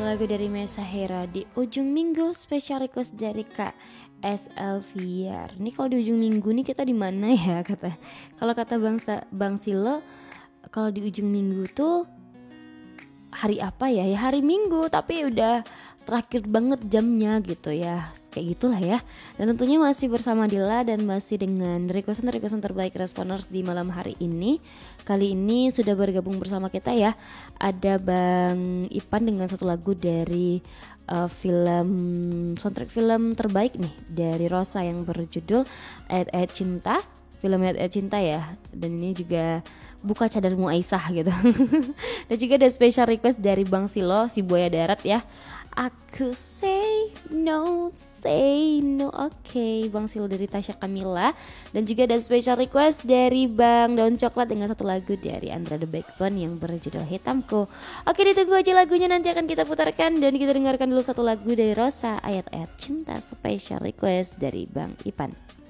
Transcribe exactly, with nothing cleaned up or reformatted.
lagu dari Mesa Hera di ujung minggu, special request dari Kak S Elviar. Nih kalau di ujung minggu nih kita di mana ya kata? Kalau kata Bang Sa- Bang Silo, kalau di ujung minggu tuh hari apa ya? Ya hari Minggu, tapi udah terakhir banget jamnya gitu ya. Kayak gitulah ya. Dan tentunya masih bersama Dila dan masih dengan requestan-requestan terbaik responers di malam hari ini. Kali ini sudah bergabung bersama kita ya. Ada Bang Ipan dengan satu lagu dari uh, film soundtrack film terbaik nih dari Rosa yang berjudul Ayat Ayat Cinta. Film Ayat Ayat Cinta ya. Dan ini juga buka cadarmu Aisyah gitu. Dan juga ada special request dari Bang Silo si buaya darat ya. Aku say no, say no, oke okay. Bang Silo dari Tasya Kamila. Dan juga ada special request dari Bang Daun Coklat dengan satu lagu dari Andra The Backbone yang berjudul Hitamku. Oke, ditunggu aja lagunya, nanti akan kita putarkan. Dan kita dengarkan dulu satu lagu dari Rosa, Ayat-Ayat Cinta, special request dari Bang Ipan.